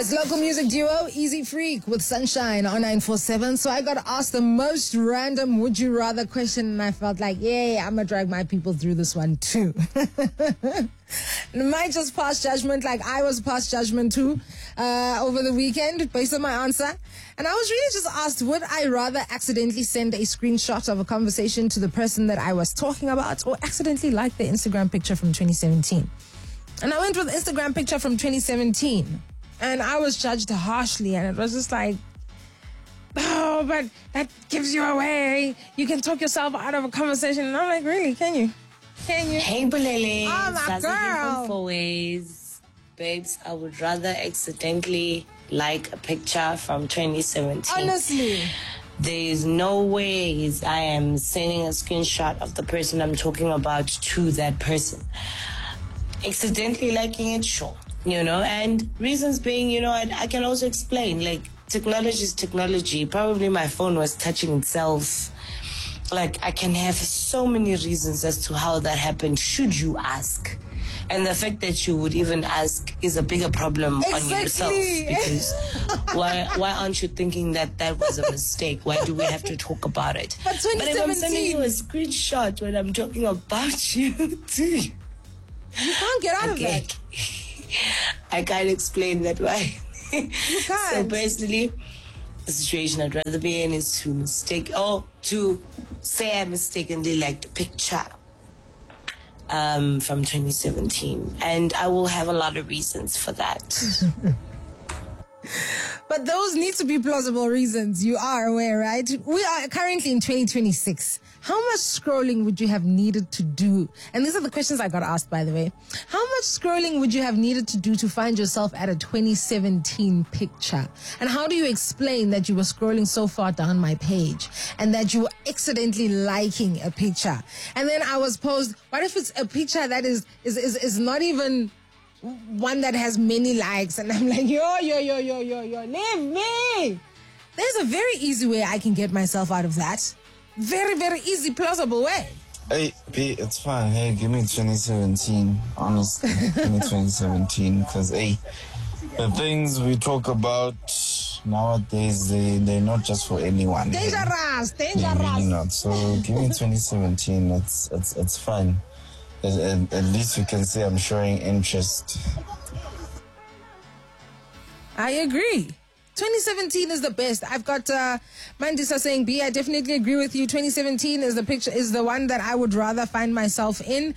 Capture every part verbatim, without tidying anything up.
It's local music duo Easy Freak with Sunshine on nine four seven. So I got asked the most random would you rather question, and I felt like, yeah, I'm going to drag my people through this one too. It might just pass judgment like I was past judgment too uh, over the weekend based on my answer. And I was really just asked, would I rather accidentally send a screenshot of a conversation to the person that I was talking about or accidentally like the Instagram picture from twenty seventeen? And I went with Instagram picture from twenty seventeen. And I was judged harshly, and it was just like, oh, but that gives you away. You can talk yourself out of a conversation. And I'm like, really? Can you? Can you? Hey, Bulele. Oh, my girl. Four ways. Babes, I would rather accidentally like a picture from twenty seventeen. Honestly. There is no ways I am sending a screenshot of the person I'm talking about to that person. Accidentally liking it, sure. You know, and reasons being, you know, I, I can also explain, like, technology is technology. Probably my phone was touching itself. Like, I can have so many reasons as to how that happened, should you ask. And the fact that you would even ask is a bigger problem exactly. on yourself. Because why why aren't you thinking that that was a mistake? Why do we have to talk about it? But twenty seventeen. But if I'm sending you a screenshot when I'm talking about you, too. You can't get out okay. of that. I can't explain that why. You can't. So personally, the situation I'd rather be in is to mistake, or to say I mistakenly liked a picture um, from twenty seventeen. And I will have a lot of reasons for that. But those need to be plausible reasons. You are aware, right? We are currently in twenty twenty-six. How much scrolling would you have needed to do? And these are the questions I got asked, by the way. How much scrolling would you have needed to do to find yourself at a twenty seventeen picture? And how do you explain that you were scrolling so far down my page and that you were accidentally liking a picture? And then I was posed, what if it's a picture that is is is, is not even one that has many likes, and I'm like, yo, yo, yo, yo, yo, yo, leave me. There's a very easy way I can get myself out of that. Very, very easy, plausible way. Hey, P, it's fine. Hey, give me twenty seventeen. Honestly, give me twenty seventeen. Because, hey, the things we talk about nowadays, they, they're not just for anyone. Dangerous, Hey? dangerous. They're really not. So, give me twenty seventeen. It's, it's, it's fine. At, at, at least we can say I'm showing interest. I agree. twenty seventeen is the best. I've got uh, Mandisa saying, B, I definitely agree with you. twenty seventeen is the picture, is the one that I would rather find myself in.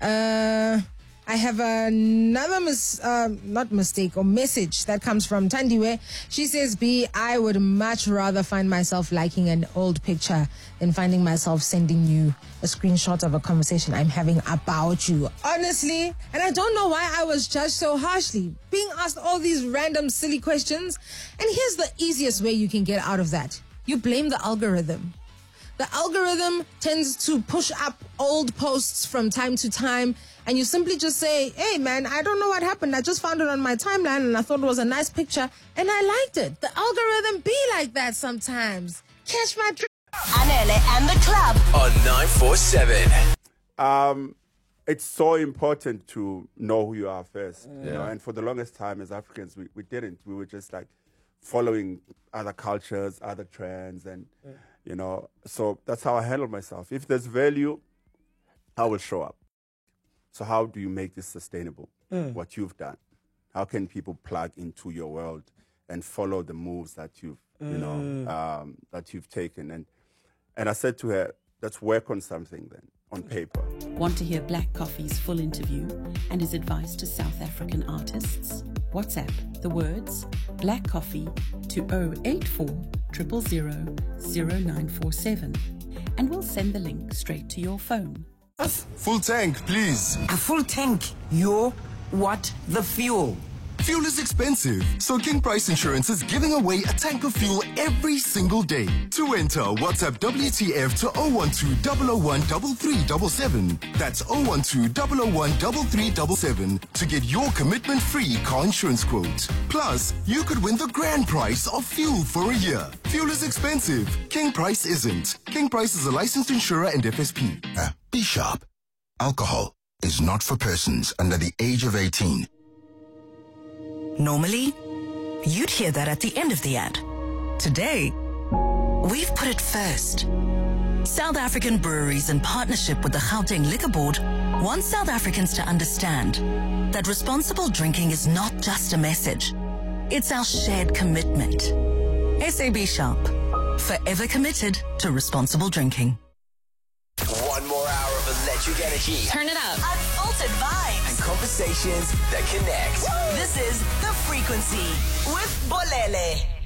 Uh, I have another mis- uh, not mistake or message that comes from Tandiwe. She says, B, I would much rather find myself liking an old picture than finding myself sending you a screenshot of a conversation I'm having about you. Honestly, and I don't know why I was judged so harshly, being asked all these random silly questions. And here's the easiest way you can get out of that. You blame the algorithm. The algorithm tends to push up old posts from time to time, and you simply just say, hey, man, I don't know what happened. I just found it on my timeline, and I thought it was a nice picture, and I liked it. The algorithm be like that sometimes. Catch my drift. Anele and the club on nine four seven. Um, it's so important to know who you are first. Yeah. You know? And for the longest time as Africans, we, we didn't. We were just like following other cultures, other trends, and... Yeah. You know, so that's how I handle myself. If there's value, I will show up. So how do you make this sustainable? Mm. What you've done? How can people plug into your world and follow the moves that you've, mm. you know, um, that you've taken? And and I said to her, let's work on something then, on paper. Want to hear Black Coffee's full interview and his advice to South African artists? WhatsApp the words Black Coffee to zero eight four zero zero zero zero nine four seven and we'll send the link straight to your phone. Full tank, please. A full tank? Yo, what the fuel? Fuel is expensive, so King Price Insurance is giving away a tank of fuel every single day. To enter, WhatsApp W T F to zero one two zero zero one three three seven seven. That's zero one two zero zero one three three seven seven to get your commitment-free car insurance quote. Plus, you could win the grand prize of fuel for a year. Fuel is expensive. King Price isn't. King Price is a licensed insurer and F S P. Uh, be sharp. Alcohol is not for persons under the age of eighteen. Normally, you'd hear that at the end of the ad. Today, we've put it first. South African breweries, in partnership with the Gauteng Liquor Board, want South Africans to understand that responsible drinking is not just a message. It's our shared commitment. S A B Sharp, forever committed to responsible drinking. One more hour of electric energy. Turn it up. Unfiltered vibes. And conversations that connect. Woo! This is The Frequency with Bolele.